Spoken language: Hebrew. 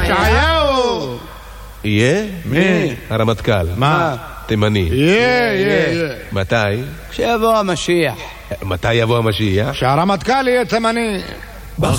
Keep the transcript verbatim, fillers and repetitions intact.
ישעיהו. יהיה? מי? הרמטכ"ל. מה? תימני. יהיה, יהיה. מתי? כשיבוא המשיח. מתי יבוא המשיח? שהרמטכ"ל יהיה תימני.